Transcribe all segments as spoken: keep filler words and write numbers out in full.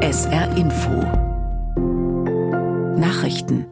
S R Info Nachrichten.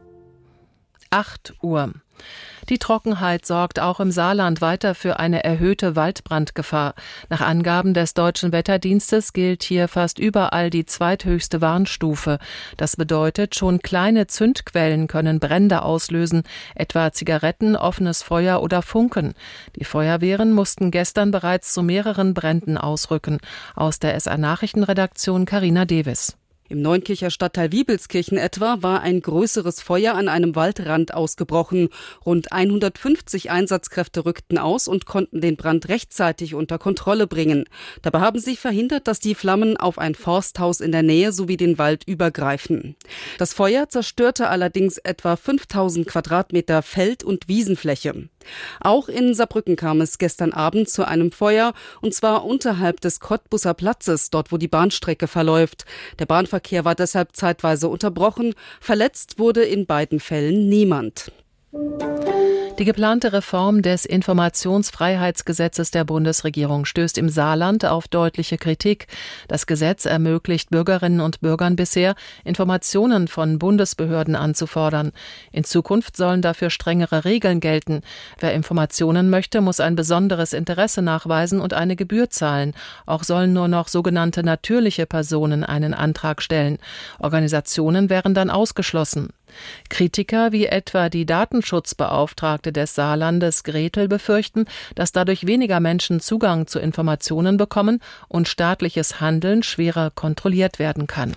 acht Uhr. Die Trockenheit sorgt auch im Saarland weiter für eine erhöhte Waldbrandgefahr. Nach Angaben des Deutschen Wetterdienstes gilt hier fast überall die zweithöchste Warnstufe. Das bedeutet, schon kleine Zündquellen können Brände auslösen, etwa Zigaretten, offenes Feuer oder Funken. Die Feuerwehren mussten gestern bereits zu mehreren Bränden ausrücken. Aus der S R-Nachrichtenredaktion Carina Devis. Im Neunkircher Stadtteil Wiebelskirchen etwa war ein größeres Feuer an einem Waldrand ausgebrochen. Rund hundertfünfzig Einsatzkräfte rückten aus und konnten den Brand rechtzeitig unter Kontrolle bringen. Dabei haben sie verhindert, dass die Flammen auf ein Forsthaus in der Nähe sowie den Wald übergreifen. Das Feuer zerstörte allerdings etwa fünftausend Quadratmeter Feld- und Wiesenfläche. Auch in Saarbrücken kam es gestern Abend zu einem Feuer, und zwar unterhalb des Cottbuser Platzes, dort wo die Bahnstrecke verläuft. Der Bahnverkehr war deshalb zeitweise unterbrochen. Verletzt wurde in beiden Fällen niemand. Die geplante Reform des Informationsfreiheitsgesetzes der Bundesregierung stößt im Saarland auf deutliche Kritik. Das Gesetz ermöglicht Bürgerinnen und Bürgern bisher, Informationen von Bundesbehörden anzufordern. In Zukunft sollen dafür strengere Regeln gelten. Wer Informationen möchte, muss ein besonderes Interesse nachweisen und eine Gebühr zahlen. Auch sollen nur noch sogenannte natürliche Personen einen Antrag stellen. Organisationen wären dann ausgeschlossen. Kritiker wie etwa die Datenschutzbeauftragte des Saarlandes Gretel befürchten, dass dadurch weniger Menschen Zugang zu Informationen bekommen und staatliches Handeln schwerer kontrolliert werden kann.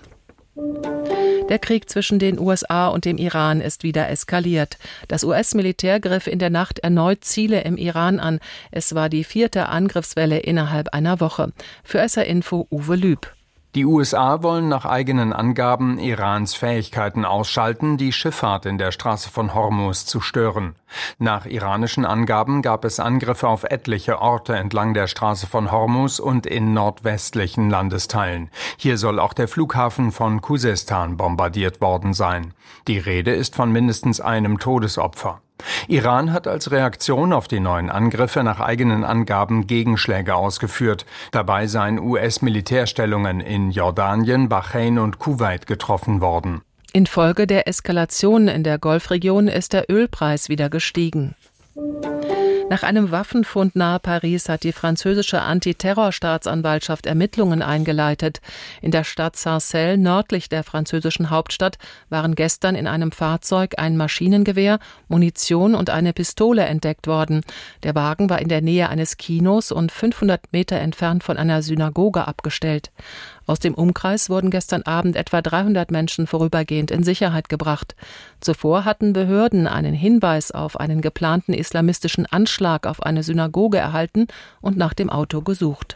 Der Krieg zwischen den U S A und dem Iran ist wieder eskaliert. Das U S-Militär griff in der Nacht erneut Ziele im Iran an. Es war die vierte Angriffswelle innerhalb einer Woche. Für S R Info Uwe Lüb. Die U S A wollen nach eigenen Angaben Irans Fähigkeiten ausschalten, die Schifffahrt in der Straße von Hormuz zu stören. Nach iranischen Angaben gab es Angriffe auf etliche Orte entlang der Straße von Hormuz und in nordwestlichen Landesteilen. Hier soll auch der Flughafen von Khuzestan bombardiert worden sein. Die Rede ist von mindestens einem Todesopfer. Iran hat als Reaktion auf die neuen Angriffe nach eigenen Angaben Gegenschläge ausgeführt. Dabei seien U S-Militärstellungen in Jordanien, Bahrain und Kuwait getroffen worden. Infolge der Eskalation in der Golfregion ist der Ölpreis wieder gestiegen. Nach einem Waffenfund nahe Paris hat die französische Antiterrorstaatsanwaltschaft Ermittlungen eingeleitet. In der Stadt Sarcelles, nördlich der französischen Hauptstadt, waren gestern in einem Fahrzeug ein Maschinengewehr, Munition und eine Pistole entdeckt worden. Der Wagen war in der Nähe eines Kinos und fünfhundert Meter entfernt von einer Synagoge abgestellt. Aus dem Umkreis wurden gestern Abend etwa dreihundert Menschen vorübergehend in Sicherheit gebracht. Zuvor hatten Behörden einen Hinweis auf einen geplanten islamistischen Anschlag auf eine Synagoge erhalten und nach dem Auto gesucht.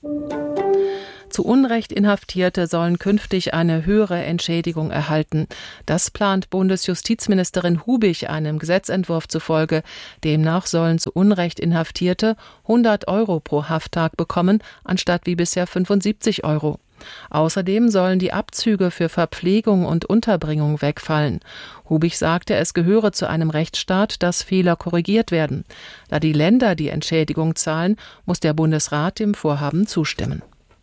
Zu Unrecht Inhaftierte sollen künftig eine höhere Entschädigung erhalten. Das plant Bundesjustizministerin Hubig einem Gesetzentwurf zufolge. Demnach sollen zu Unrecht Inhaftierte hundert Euro pro Hafttag bekommen, anstatt wie bisher fünfundsiebzig Euro. Außerdem sollen die Abzüge für Verpflegung und Unterbringung wegfallen. Hubig sagte, es gehöre zu einem Rechtsstaat, dass Fehler korrigiert werden. Da die Länder die Entschädigung zahlen, muss der Bundesrat dem Vorhaben zustimmen.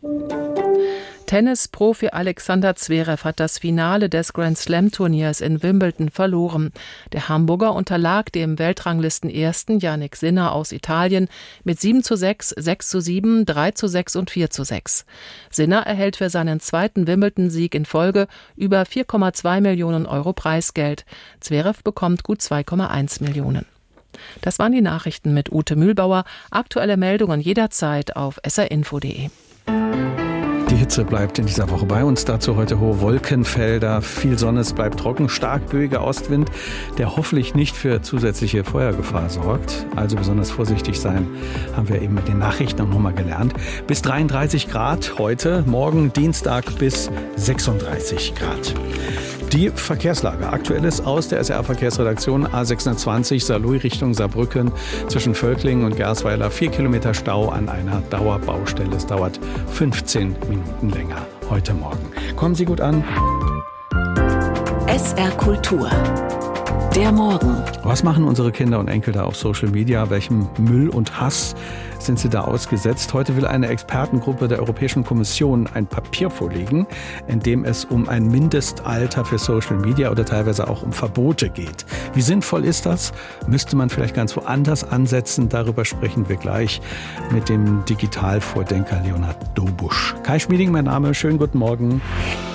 Tennisprofi Alexander Zverev hat das Finale des Grand-Slam-Turniers in Wimbledon verloren. Der Hamburger unterlag dem Weltranglistenersten Jannik Sinner aus Italien mit sieben zu sechs, sechs zu sieben, drei zu sechs und vier zu sechs. Sinner erhält für seinen zweiten Wimbledon-Sieg in Folge über vier Komma zwei Millionen Euro Preisgeld. Zverev bekommt gut zwei Komma eins Millionen. Das waren die Nachrichten mit Ute Mühlbauer. Aktuelle Meldungen jederzeit auf s r info punkt de. Die Hitze bleibt in dieser Woche bei uns. Dazu heute hohe Wolkenfelder, viel Sonne, es bleibt trocken, stark böiger Ostwind, der hoffentlich nicht für zusätzliche Feuergefahr sorgt. Also besonders vorsichtig sein, haben wir eben mit den Nachrichten auch nochmal gelernt. Bis dreiunddreißig Grad heute, morgen Dienstag bis sechsunddreißig Grad. Die Verkehrslage. Aktuelles aus der S R A-Verkehrsredaktion A sechshundertzwanzig Saarlouis Richtung Saarbrücken zwischen Völklingen und Gersweiler. Vier Kilometer Stau an einer Dauerbaustelle. Es dauert fünfzehn Minuten länger heute Morgen. Kommen Sie gut an. S R Kultur. Der Morgen. Was machen unsere Kinder und Enkel da auf Social Media? Welchem Müll und Hass sind sie da ausgesetzt? Heute will eine Expertengruppe der Europäischen Kommission ein Papier vorlegen, in dem es um ein Mindestalter für Social Media oder teilweise auch um Verbote geht. Wie sinnvoll ist das? Müsste man vielleicht ganz woanders ansetzen? Darüber sprechen wir gleich mit dem Digitalvordenker Leonhard Dobusch. Kai Schmieding, mein Name. Schönen guten Morgen.